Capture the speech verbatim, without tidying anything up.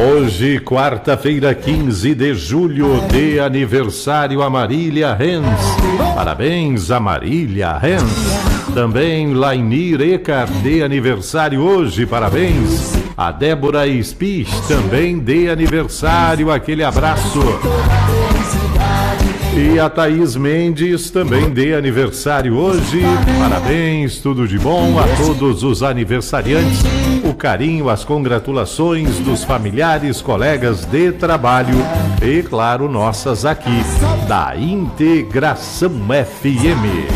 Hoje, quarta-feira, quinze de julho, de aniversário a Marília Hens. Parabéns a Marília Hens. Também Lainir Ecar, de aniversário hoje, parabéns. A Débora Spich, também de aniversário, aquele abraço. E a Thaís Mendes, também de aniversário hoje, parabéns, tudo de bom a todos os aniversariantes. O carinho, as congratulações dos familiares, colegas de trabalho e, claro, nossas aqui, da Integração F M.